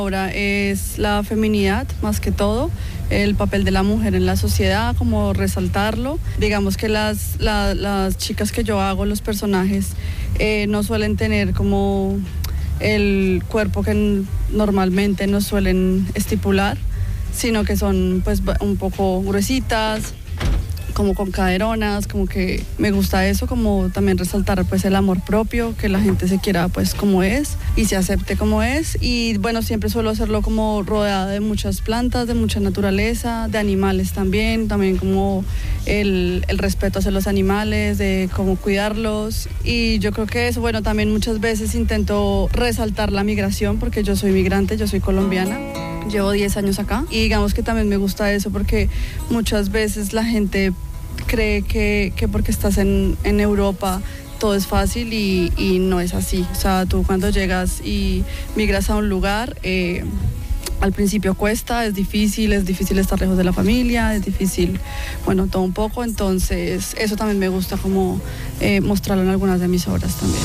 Ahora es la feminidad, más que todo, el papel de la mujer en la sociedad, como resaltarlo. Digamos que las chicas que yo hago, los personajes, no suelen tener como el cuerpo que normalmente nos suelen estipular, sino que son pues un poco gruesitas, como con caderonas, como que me gusta eso, como también resaltar pues el amor propio, que la gente se quiera pues como es y se acepte como es. Y bueno, siempre suelo hacerlo como rodeada de muchas plantas, de mucha naturaleza, de animales también como el respeto hacia los animales, de cómo cuidarlos. Y yo creo que eso, bueno, también muchas veces intento resaltar la migración, porque yo soy migrante, yo soy colombiana. Llevo 10 años acá y digamos que también me gusta eso porque muchas veces la gente cree que porque estás en Europa todo es fácil y no es así. O sea, tú cuando llegas y migras a un lugar, al principio cuesta, es difícil estar lejos de la familia, es difícil, bueno, todo un poco. Entonces eso también me gusta como mostrarlo en algunas de mis obras también.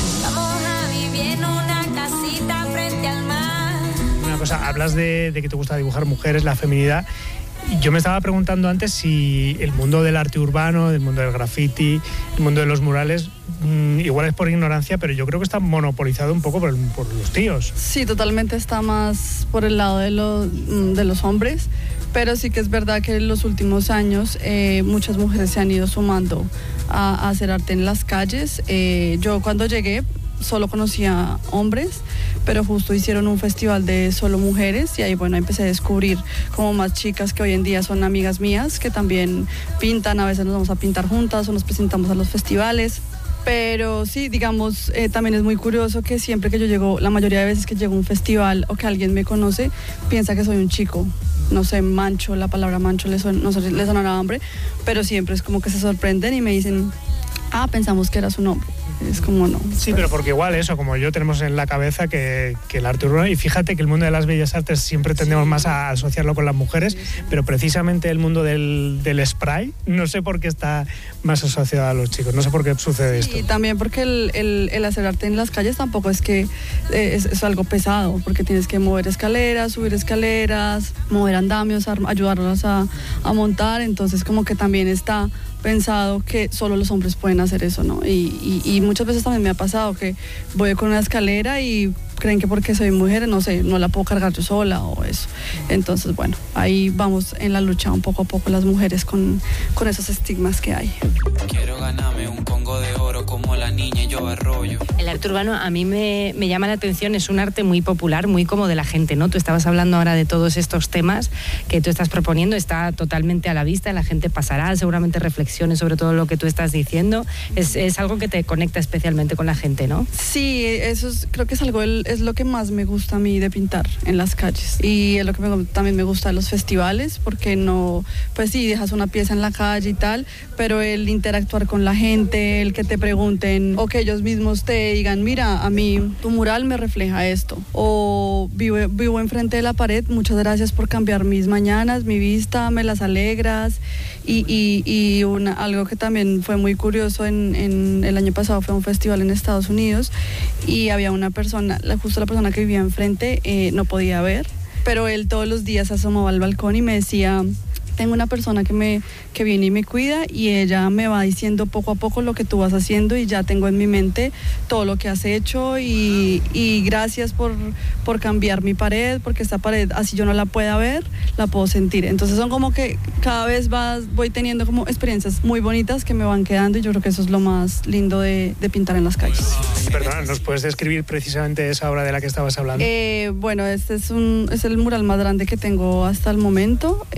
Hablas de que te gusta dibujar mujeres, la feminidad. Yo me estaba preguntando antes si el mundo del arte urbano, el mundo del graffiti, el mundo de los murales, igual es por ignorancia, pero yo creo que está monopolizado un poco por los tíos. Sí, totalmente está más por el lado de los hombres, pero sí que es verdad que en los últimos años muchas mujeres se han ido sumando a hacer arte en las calles. Yo cuando llegué solo conocía hombres, pero justo hicieron un festival de solo mujeres y ahí bueno empecé a descubrir como más chicas que hoy en día son amigas mías, que también pintan, a veces nos vamos a pintar juntas o nos presentamos a los festivales. Pero sí, digamos, también es muy curioso que siempre que yo llego, la mayoría de veces que llego a un festival o que alguien me conoce, piensa que soy un chico. No sé, mancho, la palabra mancho no sé, le sonará a hombre, pero siempre es como que se sorprenden y me dicen, pensamos que eras un hombre. Es como no. Sí, pero porque igual eso, como yo tenemos en la cabeza que el arte urbano, y fíjate que el mundo de las bellas artes siempre tendemos más a asociarlo con las mujeres, pero precisamente el mundo del spray, no sé por qué está más asociado a los chicos, no sé por qué sucede esto. Y también porque el hacer arte en las calles tampoco es que es algo pesado, porque tienes que mover escaleras, subir escaleras, mover andamios, ayudarlos a montar, entonces como que también está pensado que solo los hombres pueden hacer eso, ¿no? Y muchas veces también me ha pasado que voy con una escalera y creen que porque soy mujer, no sé, no la puedo cargar yo sola o eso. Entonces, bueno, ahí vamos en la lucha un poco a poco las mujeres con esos estigmas que hay. Quiero ganarme un congo de oro como la niña y yo arroyo. El arte urbano a mí me llama la atención, es un arte muy popular, muy como de la gente, ¿no? Tú estabas hablando ahora de todos estos temas que tú estás proponiendo, está totalmente a la vista, la gente pasará, seguramente reflexione sobre todo lo que tú estás diciendo. Es algo que te conecta especialmente con la gente, ¿no? Sí, eso creo que es lo que más me gusta a mí de pintar en las calles y es lo que también me gusta de los festivales, porque no, pues sí, dejas una pieza en la calle y tal, pero el interactuar con la gente, el que te pregunten o que ellos mismos te digan, mira, a mí tu mural me refleja esto, o vivo enfrente de la pared, muchas gracias por cambiar mis mañanas, mi vista, me las alegras. Y algo que también fue muy curioso en el año pasado fue un festival en Estados Unidos y había una persona, justo la persona que vivía enfrente no podía ver, pero él todos los días asomaba al balcón y me decía, tengo una persona que viene y me cuida y ella me va diciendo poco a poco lo que tú vas haciendo y ya tengo en mi mente todo lo que has hecho y gracias por cambiar mi pared, porque esta pared, así yo no la pueda ver, la puedo sentir. Entonces son como que cada vez voy teniendo como experiencias muy bonitas que me van quedando y yo creo que eso es lo más lindo de pintar en las calles. Perdona, ¿nos puedes describir precisamente esa obra de la que estabas hablando? Bueno, este es el mural más grande que tengo hasta el momento.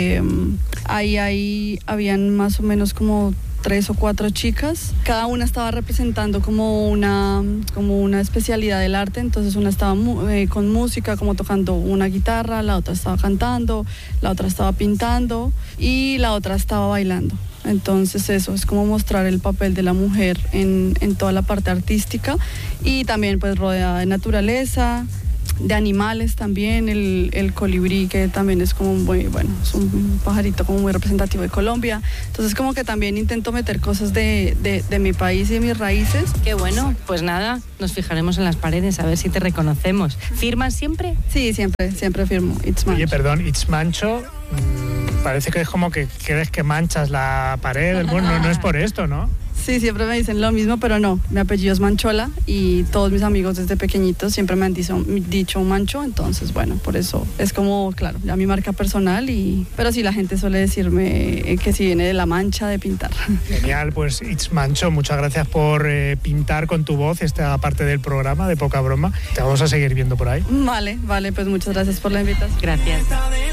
Ahí habían más o menos como 3 o 4 chicas. Cada una estaba representando como una especialidad del arte. Entonces una estaba con música, como tocando una guitarra, la otra estaba cantando, la otra estaba pintando y la otra estaba bailando. Entonces eso es como mostrar el papel de la mujer en toda la parte artística y también pues rodeada de naturaleza, animales también, el colibrí, que también es como muy, bueno, es un pajarito como muy representativo de Colombia. Entonces como que también intento meter cosas de mi país y de mis raíces. Qué bueno, pues nada, nos fijaremos en las paredes a ver si te reconocemos. ¿Firmas siempre? Sí, siempre firmo. It's Mancho. Oye, perdón, It's Mancho, parece que es como que crees que manchas la pared. Bueno, no es por esto, ¿no? Sí, siempre me dicen lo mismo, pero no. Mi apellido es Manchola y todos mis amigos desde pequeñitos siempre me han dicho Mancho, entonces, bueno, por eso es como, claro, ya mi marca personal. Pero sí, la gente suele decirme que si viene de la mancha de pintar. Genial, pues It's Mancho, muchas gracias por pintar con tu voz esta parte del programa de Poca Broma. Te vamos a seguir viendo por ahí. Vale, pues muchas gracias por la invitación. Gracias.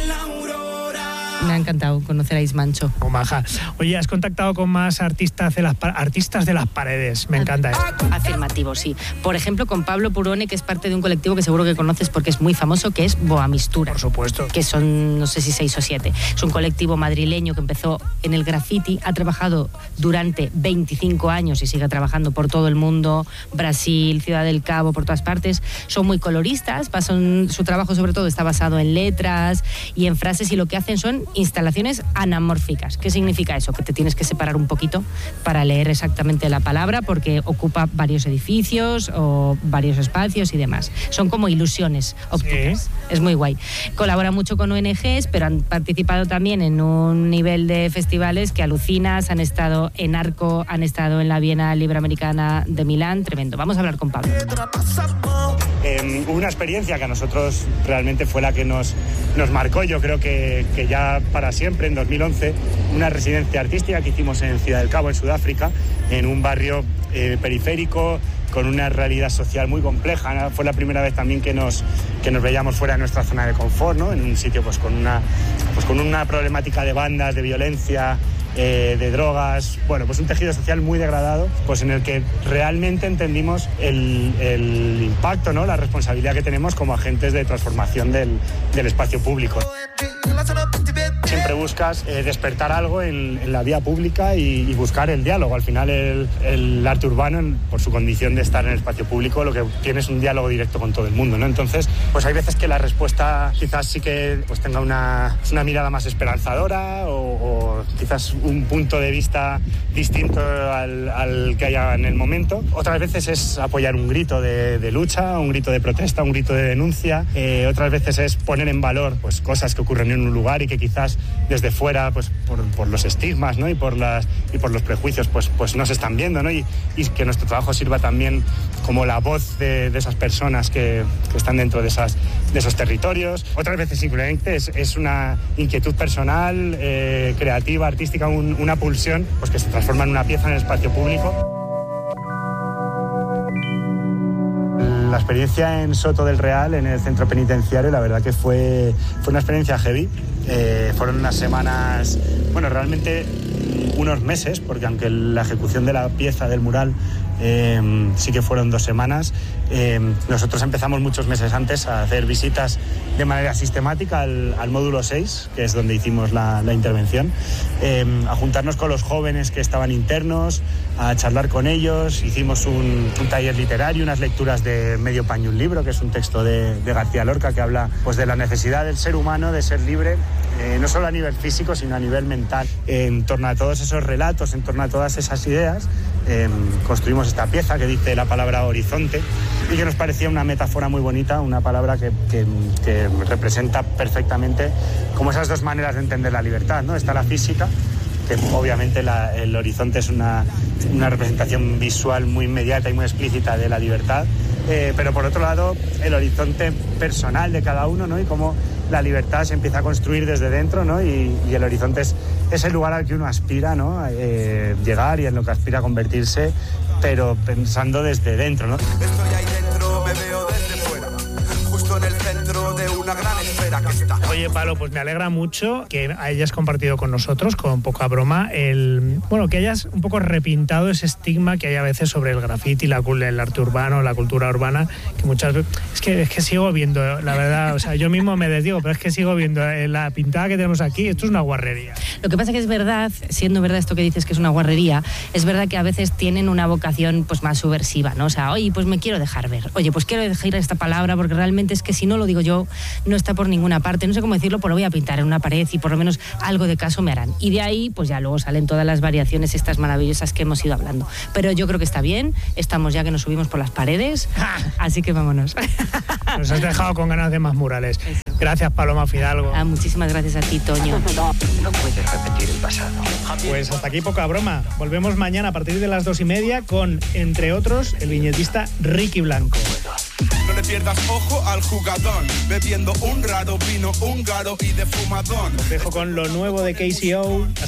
Me ha encantado conocer a It's Mancho. Maja. Oye, has contactado con más artistas de las paredes. Me encanta esto. Afirmativo, sí. Por ejemplo, con Pablo Purone, que es parte de un colectivo que seguro que conoces porque es muy famoso, que es Boamistura. Por supuesto. Que son, no sé si 6 o 7. Es un colectivo madrileño que empezó en el graffiti, ha trabajado durante 25 años y sigue trabajando por todo el mundo, Brasil, Ciudad del Cabo, por todas partes. Son muy coloristas, su trabajo sobre todo está basado en letras y en frases, y lo que hacen son instalaciones anamórficas. ¿Qué significa eso? Que te tienes que separar un poquito para leer exactamente la palabra, porque ocupa varios edificios o varios espacios y demás. Son como ilusiones ópticas. Sí. Es muy guay. Colabora mucho con ONGs, pero han participado también en un nivel de festivales que alucinas. Han estado en Arco, han estado en la Bienal Iberoamericana de Milán. Tremendo. Vamos a hablar con Pablo. Hubo una experiencia que a nosotros realmente fue la que nos marcó, yo creo que ya para siempre, en 2011, una residencia artística que hicimos en Ciudad del Cabo, en Sudáfrica, en un barrio periférico, con una realidad social muy compleja. Fue la primera vez también que nos veíamos fuera de nuestra zona de confort, ¿no? En un sitio pues con una problemática de bandas, de violencia, de drogas, bueno, pues un tejido social muy degradado, pues en el que realmente entendimos el impacto, ¿no? La responsabilidad que tenemos como agentes de transformación del espacio público. Siempre buscas despertar algo en la vía pública y buscar el diálogo. Al final el arte urbano, por su condición de estar en el espacio público, lo que tiene es un diálogo directo con todo el mundo, ¿no? Entonces, pues hay veces que la respuesta quizás sí que pues tenga una mirada más esperanzadora o quizás un punto de vista distinto al que haya en el momento. Otras veces es apoyar un grito de lucha, un grito de protesta, un grito de denuncia. Otras veces es poner en valor pues cosas que ocurren en un lugar y que quizás desde fuera, pues por los estigmas, ¿no? y por los prejuicios, pues no se están viendo, ¿no? Y que nuestro trabajo sirva también como la voz de esas personas que están dentro de esos territorios. Otras veces simplemente es una inquietud personal, creativa, artística, una pulsión, pues que se transforma en una pieza en el espacio público. La experiencia en Soto del Real, en el centro penitenciario, la verdad que fue una experiencia heavy. Fueron unas semanas, bueno, realmente unos meses, porque aunque la ejecución de la pieza del mural sí que fueron 2 semanas, nosotros empezamos muchos meses antes a hacer visitas de manera sistemática al módulo 6, que es donde hicimos la intervención, a juntarnos con los jóvenes que estaban internos, a charlar con ellos. Hicimos un taller literario, unas lecturas de Medio paño un libro, que es un texto de García Lorca que habla pues de la necesidad del ser humano de ser libre, no solo a nivel físico sino a nivel mental. En torno a todos esos relatos, en torno a todas esas ideas, construimos esta pieza que dice la palabra horizonte y que nos parecía una metáfora muy bonita, una palabra que representa perfectamente como esas 2 maneras de entender la libertad, ¿no? Está la física, que obviamente el horizonte es una representación visual muy inmediata y muy explícita de la libertad, pero por otro lado el horizonte personal de cada uno, ¿no? Y cómo la libertad se empieza a construir desde dentro, ¿no? Y el horizonte es el lugar al que uno aspira, ¿no? Llegar, y en lo que aspira a convertirse, pero pensando desde dentro, ¿no? Estoy ahí dentro, me veo desde fuera, justo en el centro de una una gran esfera que está. Oye, Palo, pues me alegra mucho que hayas compartido con nosotros, con poca broma, que hayas un poco repintado ese estigma que hay a veces sobre el graffiti, el arte urbano, la cultura urbana, que muchas veces... Es que sigo viendo, la verdad, o sea, yo mismo me desdigo, pero es que sigo viendo la pintada que tenemos aquí, esto es una guarrería. Lo que pasa que es verdad, siendo verdad esto que dices que es una guarrería, es verdad que a veces tienen una vocación pues más subversiva, ¿no? O sea, oye, pues me quiero dejar ver, oye, pues quiero dejar esta palabra porque realmente es que si no lo digo yo, no está por ninguna parte, no sé cómo decirlo, pues lo voy a pintar en una pared y por lo menos algo de caso me harán. Y de ahí, pues ya luego salen todas las variaciones estas maravillosas que hemos ido hablando. Pero yo creo que está bien, estamos ya que nos subimos por las paredes, así que vámonos. Nos has dejado con ganas de más murales. Eso. Gracias, Paloma Fidalgo. Muchísimas gracias a ti, Toño. No puedes repetir el pasado. Pues hasta aquí poca broma. Volvemos mañana a partir de las 2:30 con, entre otros, el viñetista Ricky Blanco. No le pierdas ojo al jugador, bebiendo un raro vino húngaro y de fumadón. Os dejo con lo nuevo de KCO.